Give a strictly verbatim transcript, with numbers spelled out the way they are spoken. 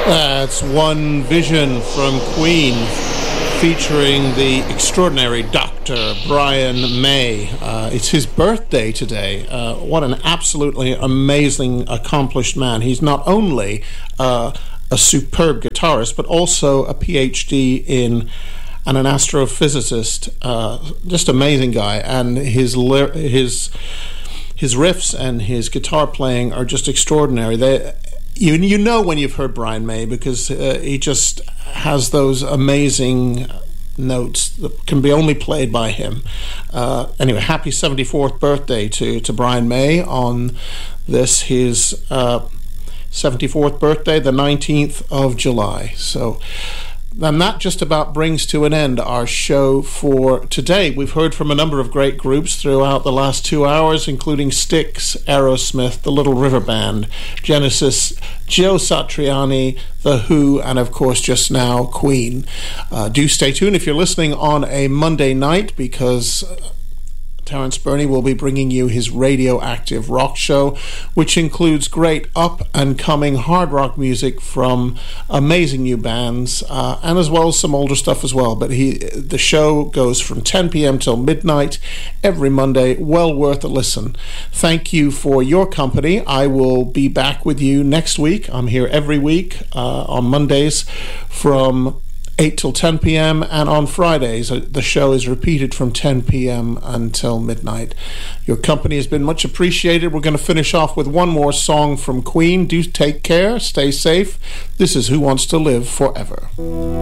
That's One Vision from Queen, featuring the extraordinary Doctor Brian May. Uh, it's his birthday today. Uh, what an absolutely amazing, accomplished man. He's not only uh, a superb guitarist, but also a P H D in and an astrophysicist. Uh, just amazing guy. And his his his riffs and his guitar playing are just extraordinary. They You you know when you've heard Brian May, because uh, he just has those amazing notes that can be only played by him. Uh, anyway, happy seventy-fourth birthday to, to Brian May on this, his uh, seventy-fourth birthday, the nineteenth of July. So, and that just about brings to an end our show for today. We've heard from a number of great groups throughout the last two hours, including Styx, Aerosmith, the Little River Band, Genesis, Joe Satriani, The Who, and of course just now Queen. Uh, do stay tuned if you're listening on a Monday night, because Terence Burney will be bringing you his radioactive rock show, which includes great up-and-coming hard rock music from amazing new bands, uh, and as well as some older stuff as well. But he, the show goes from ten p.m. till midnight every Monday. Well worth a listen. Thank you for your company. I will be back with you next week. I'm here every week uh, on Mondays from eight till ten p.m. and on Fridays the show is repeated from ten p.m. until midnight. Your company has been much appreciated. We're going to finish off with one more song from Queen. Do take care, stay safe. This is Who Wants to Live Forever.